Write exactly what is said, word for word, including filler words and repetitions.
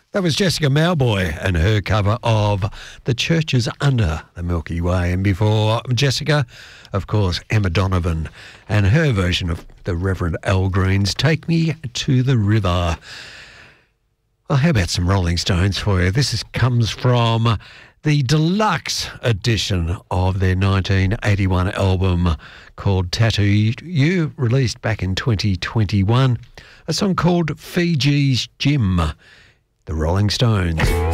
That was Jessica Mauboy and her cover of The Church is Under the Milky Way. And before Jessica, of course, Emma Donovan and her version of the Reverend Al Green's Take Me to the River. Well, how about some Rolling Stones for you? This is, comes from the deluxe edition of their nineteen eighty-one album called Tattoo You, released back in twenty twenty-one. A song called Fiji's Gym. The Rolling Stones.